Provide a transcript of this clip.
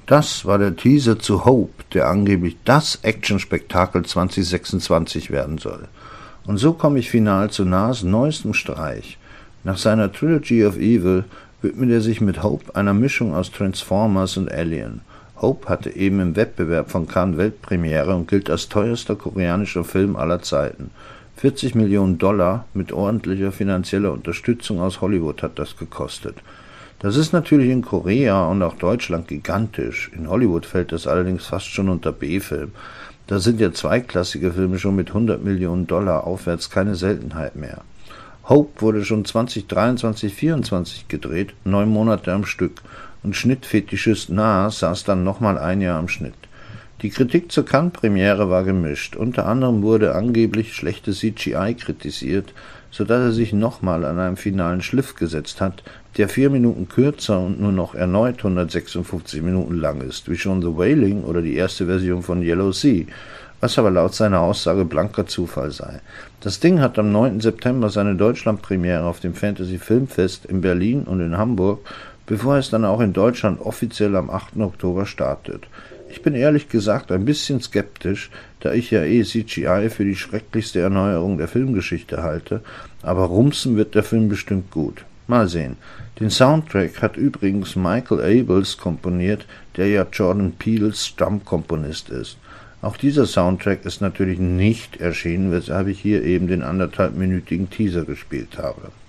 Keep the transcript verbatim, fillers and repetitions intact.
Das war der Teaser zu Hope, der angeblich das Actionspektakel zwanzig sechsundzwanzig werden soll. Und so komme ich final zu Nas neuestem Streich. Nach seiner Trilogy of Evil widmet er sich mit Hope einer Mischung aus Transformers und Alien. Hope hatte eben im Wettbewerb von Cannes Weltpremiere und gilt als teuerster koreanischer Film aller Zeiten. vierzig Millionen Dollar mit ordentlicher finanzieller Unterstützung aus Hollywood hat das gekostet. Das ist natürlich in Korea und auch Deutschland gigantisch. In Hollywood fällt das allerdings fast schon unter B-Film. Da sind ja zweiklassige Filme schon mit hundert Millionen Dollar aufwärts keine Seltenheit mehr. Hope wurde schon zwanzig dreiundzwanzig vierundzwanzig gedreht, neun Monate am Stück, und Schnittfetischist Nas saß dann nochmal ein Jahr am Schnitt. Die Kritik zur Cannes-Premiere war gemischt. Unter anderem wurde angeblich schlechte C G I kritisiert, sodass er sich nochmal an einem finalen Schliff gesetzt hat, der vier Minuten kürzer und nur noch erneut hundertsechsundfünfzig Minuten lang ist, wie schon The Wailing oder die erste Version von Yellow Sea, was aber laut seiner Aussage blanker Zufall sei. Das Ding hat am neunten September seine Deutschlandpremiere auf dem Fantasy Filmfest in Berlin und in Hamburg, bevor es dann auch in Deutschland offiziell am achten Oktober startet. Ich bin ehrlich gesagt ein bisschen skeptisch, da ich ja eh C G I für die schrecklichste Erneuerung der Filmgeschichte halte, aber rumsen wird der Film bestimmt gut. Mal sehen. Den Soundtrack hat übrigens Michael Abels komponiert, der ja Jordan Peeles Stammkomponist ist. Auch dieser Soundtrack ist natürlich nicht erschienen, weshalb ich hier eben den anderthalbminütigen Teaser gespielt habe.